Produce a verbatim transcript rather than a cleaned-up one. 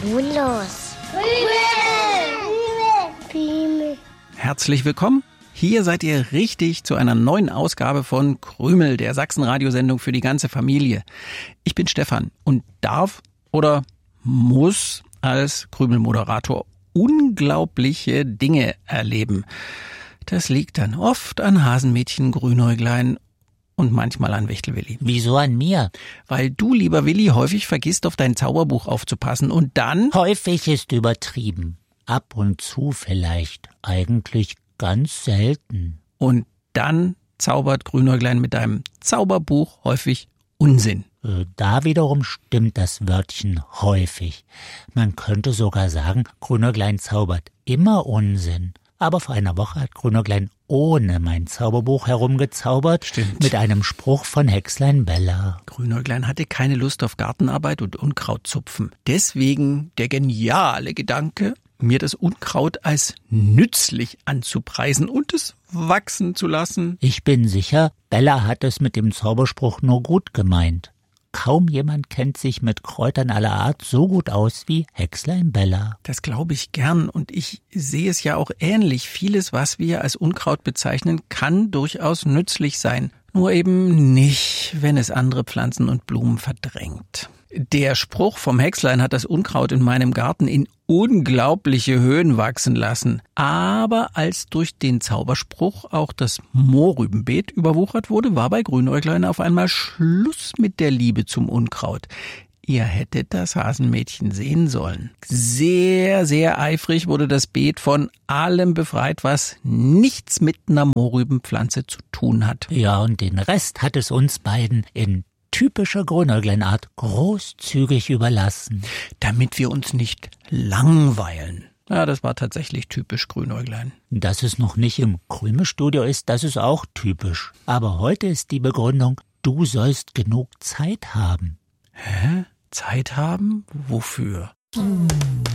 tonlos. Krümel. Krümel. Herzlich willkommen. Hier seid ihr richtig zu einer neuen Ausgabe von Krümel, der Sachsen-Radiosendung für die ganze Familie. Ich bin Stefan und darf oder muss als Krümel-Moderator unglaubliche Dinge erleben. Das liegt dann oft an Hasenmädchen, Grünäuglein und manchmal an Wichtelwilli. Wieso an mir? Weil du, lieber Willi, häufig vergisst, auf dein Zauberbuch aufzupassen und dann... Häufig ist übertrieben. Ab und zu vielleicht. Eigentlich ganz selten. Und dann zaubert Grünäuglein mit deinem Zauberbuch häufig Unsinn. Da wiederum stimmt das Wörtchen häufig. Man könnte sogar sagen, Grünäuglein zaubert immer Unsinn. Aber vor einer Woche hat Grünäuglein ohne mein Zauberbuch herumgezaubert. Stimmt. Mit einem Spruch von Hexlein Bella. Grünäuglein hatte keine Lust auf Gartenarbeit und Unkrautzupfen. Deswegen der geniale Gedanke, mir das Unkraut als nützlich anzupreisen und es wachsen zu lassen. Ich bin sicher, Bella hat es mit dem Zauberspruch nur gut gemeint. Kaum jemand kennt sich mit Kräutern aller Art so gut aus wie Hexlein Bella. Das glaube ich gern und ich sehe es ja auch ähnlich. Vieles, was wir als Unkraut bezeichnen, kann durchaus nützlich sein. Nur eben nicht, wenn es andere Pflanzen und Blumen verdrängt. Der Spruch vom Hexlein hat das Unkraut in meinem Garten in unglaubliche Höhen wachsen lassen. Aber als durch den Zauberspruch auch das Mohrrübenbeet überwuchert wurde, war bei Grünäuglein auf einmal Schluss mit der Liebe zum Unkraut. Ihr hättet das Hasenmädchen sehen sollen. Sehr, sehr eifrig wurde das Beet von allem befreit, was nichts mit einer Mohrrübenpflanze zu tun hat. Ja, und den Rest hat es uns beiden in typischer Grünäuglein-Art großzügig überlassen. Damit wir uns nicht langweilen. Ja, das war tatsächlich typisch Grünäuglein. Dass es noch nicht im Krümelstudio ist, das ist auch typisch. Aber heute ist die Begründung, du sollst genug Zeit haben. Hä? Zeit haben? Wofür?